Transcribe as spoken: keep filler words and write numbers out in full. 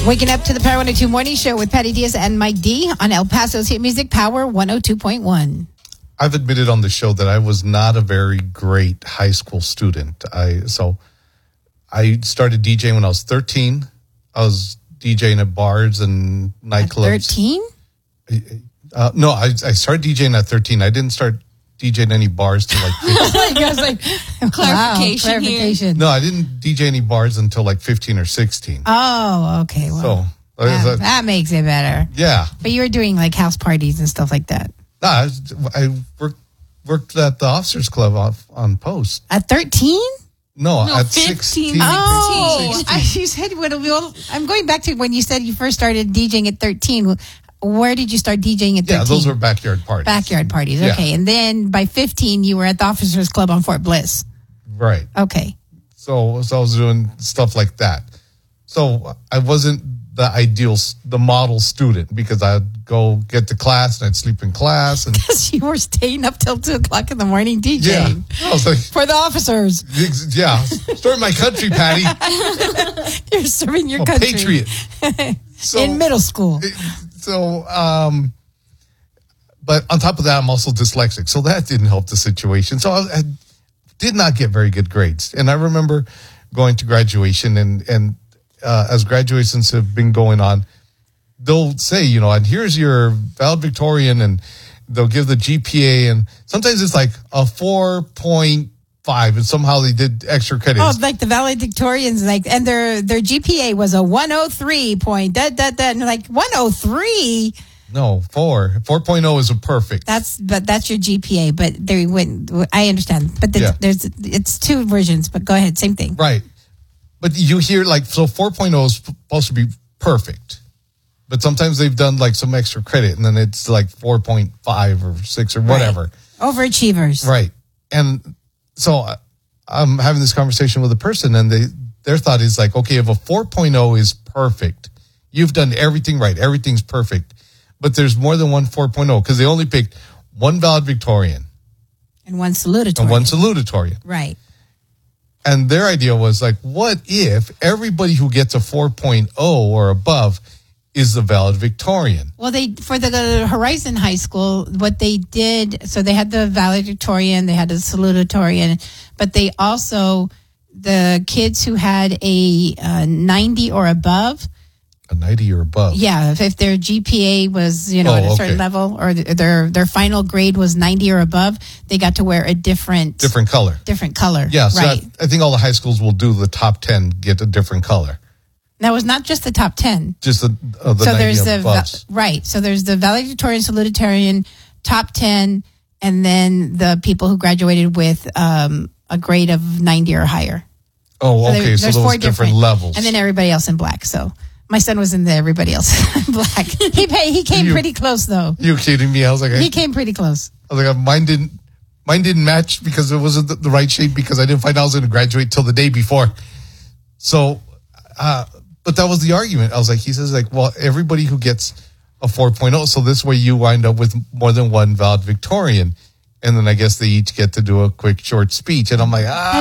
Waking up to the Power one oh two Morning Show with Patty Diaz and Mike D on El Paso's Hit Music Power one oh two point one. I've admitted on the show that I was not a very great high school student. I so I started DJing when I was thirteen. I was DJing at bars and nightclubs. thirteen? Uh, no, I, I started DJing at thirteen. I didn't start DJing any bars till like fifteen. I was like, Clarification, wow, here. clarification. No, I didn't D J any bars until like fifteen or sixteen. Oh, okay. Well, So, that, uh, that makes it better. yeah. But you were doing like house parties and stuff like that. No, I, was- I worked, worked at the Officers Club off, on post. At thirteen? No, No, at fifteen. sixteen. Oh, sixteen. I, you said when we all, I'm going back to when you said you first started DJing at thirteen. Where did you start DJing at thirteen? Yeah, those were backyard parties. Backyard parties. Yeah. Okay. And then by fifteen, you were at the Officers Club on Fort Bliss. Right. Okay. So, so I was doing stuff like that. So I wasn't the ideal, s- the model student because I'd go get to class and I'd sleep in class. And Because you were staying up till two o'clock in the morning DJing. yeah, I was like, For the officers. ex- yeah, starting my country, Patty. You're serving your I'm a country. patriot. So, In middle school. So, um, but on top of that, I'm also dyslexic. So that didn't help the situation. So I, I did not get very good grades. And I remember going to graduation and, and, uh, as graduations have been going on, they'll say, you know, and here's your valedictorian, and they'll give the G P A, and sometimes it's like a four point five, and somehow they did extra credits. Oh, like the valedictorians, like, and their their G P A was a one oh three point, da, da, da, and like one oh three. No, four. four point oh is a perfect. That's, but that's your G P A, but they went, I understand, but there's, Yeah. there's, it's two versions, but go ahead, same thing. Right. But you hear like, so four point oh is supposed to be perfect. But sometimes they've done like some extra credit and then it's like four point five or six or whatever. Overachievers. Right. And so I- I'm having this conversation with a person and they, their thought is like, okay, if a four point oh is perfect, you've done everything right. Everything's perfect. But there's more than one four point oh because they only picked one valedictorian And one salutatorian. and one salutatorian. Right. And their idea was like, what if everybody who gets a four point oh or above is the valedictorian? Well, they for the, the Horizon High School, what they did, so they had the valedictorian, they had the salutatorian, but they also, the kids who had a uh, ninety or above, A ninety or above. yeah, if, if their G P A was, you know, Oh, at a certain okay. level, or th- their their final grade was ninety or above, they got to wear a different Different color. different color. Yeah, so right. I, I think all the high schools will do the top ten get a different color. That was not just the top ten. Just the, uh, the so ninety there's the va- above. right. So there's the valedictorian, salutatorian, top ten, and then the people who graduated with um, a grade of ninety or higher. Oh, So there- okay. So there's those four different, levels. and then everybody else in black. So my son was in the everybody else in black. He pay, he came You- pretty close though. you kidding me? I was like, I, He came pretty close. I was like, mine didn't, mine didn't match because it wasn't the, the right shape because I didn't find out I was going to graduate till the day before. So, uh, but that was the argument. I was like, he says like, well, everybody who gets a four point oh, so this way you wind up with more than one valedictorian. And then I guess they each get to do a quick short speech. And I'm like, ah.